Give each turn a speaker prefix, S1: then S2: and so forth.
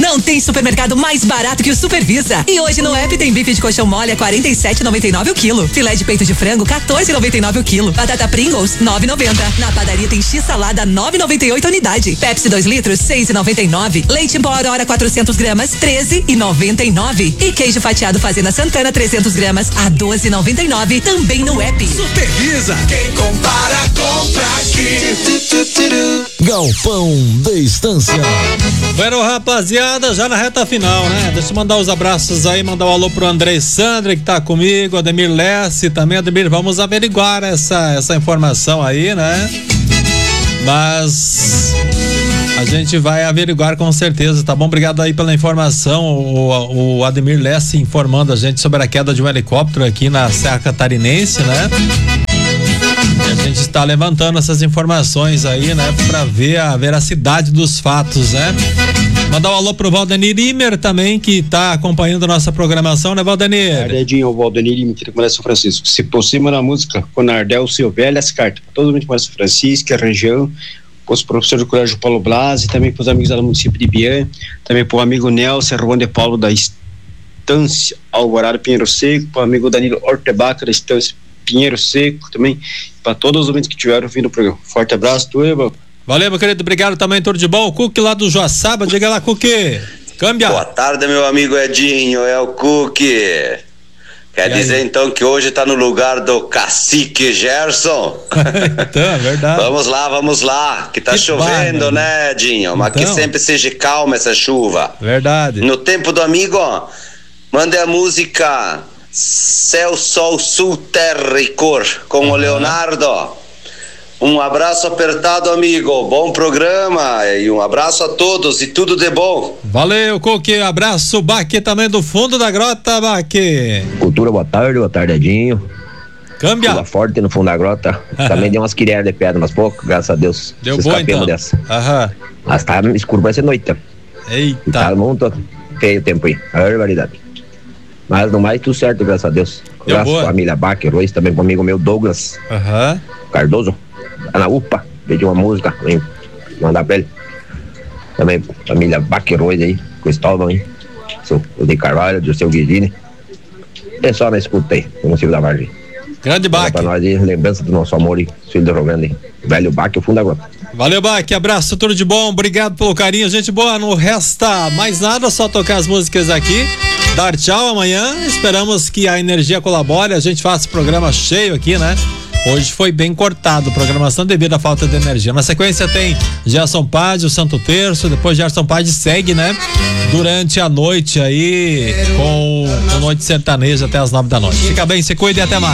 S1: Não tem supermercado mais barato que o Supervisa. E hoje no app tem bife de colchão mole a 47,99 o quilo. Filé de peito de frango 14,99 o quilo. Batata Pringles 9,90. Na padaria tem X-salada 9,98 unidade. Pepsi 2 litros 6,99. Leite em pó Aurora 400 gramas 13,99. E queijo fatiado Fazenda Santana 300 gramas a 12,99. Também no app.
S2: Supervisa. Quem compara, compra aqui.
S3: Galpão da Estância.
S4: Bueno, rapaziada, já na reta final, né? Deixa eu mandar os abraços aí, mandar um alô pro André Sandra, que tá comigo, Ademir Lesse também. Ademir, vamos averiguar essa informação aí, né? Mas a gente vai averiguar com certeza, tá bom? Obrigado aí pela informação, o Ademir Lesse informando a gente sobre a queda de um helicóptero aqui na Serra Catarinense, né? E a gente está levantando essas informações aí, né? Pra ver a veracidade dos fatos, né? Mandar um alô pro Valdenir Imer também, que tá acompanhando a nossa programação, né, Valdenir?
S5: Ardedinho, o Valdenir Imer, que é São Francisco. Se aproxima na música com Nardel Silvélia, as cartas. Todo mundo de São Francisco, a região, os professores do Colégio Paulo Blas, e também para os amigos do município de Bian, também para o amigo Nelson Juan de Paulo da Estância Alvorada Pinheiro Seco, para o amigo Danilo Ortebaca da Estância Pinheiro Seco, também para todos os ouvintes que tiveram ouvindo o programa. Forte abraço, tu, Eva.
S4: Valeu, meu querido, obrigado também, tudo de bom. O Cuque lá do Joaçaba, diga lá, Cuque. Câmbia.
S6: Boa tarde, meu amigo Edinho, é o Cuque. Quer dizer então que hoje tá no lugar do cacique Gerson?
S4: Então, é verdade.
S6: Vamos lá, que tá chovendo, né, Edinho? Mas que sempre seja calma essa chuva.
S4: Verdade.
S6: No tempo do amigo, mande a música Céu, Sol, Sul, Terra e Cor com o Leonardo. Um abraço apertado, amigo. Bom programa e um abraço a todos e tudo de bom.
S4: Valeu, Coque. Abraço, Baque, também do fundo da grota, Baque.
S7: Cultura, boa tarde, Edinho.
S4: Câmbia.
S7: Chuva forte no fundo da grota. Também deu umas quilhares de pedra, mas pouco, graças a Deus.
S4: Deu boa, então.
S7: Dessa.
S4: Aham.
S7: Mas tá escuro, vai ser noite.
S4: Eita.
S7: Tá muito feio o tempo aí. A barbaridade. Mas no mais, tudo certo, graças a Deus. Graças à família Baque, Ruiz, também com o amigo meu Douglas Cardoso. Tá na UPA, pedi uma música, vem mandar pra ele. Também família Baqueroide aí, Cristóvão aí, o de Carvalho, do seu Guilherme. É só na escuta aí, no município da Vargem.
S4: Grande Baque.
S7: Pra nós aí, lembrança do nosso amor aí, filho do Rogando aí. Velho Baque, o fundo da grota.
S4: Valeu, Baque, abraço, tudo de bom, obrigado pelo carinho, gente boa, não resta mais nada, só tocar as músicas aqui, dar tchau amanhã, esperamos que a energia colabore, a gente faça o programa cheio aqui, né? Hoje foi bem cortado, programação devido à falta de energia. Na sequência tem Gerson Paz, o Santo Terço, depois Gerson Paz segue, né? Durante a noite aí, com a Noite Sertaneja até as 9 da noite. Fica bem, se cuida e até mais.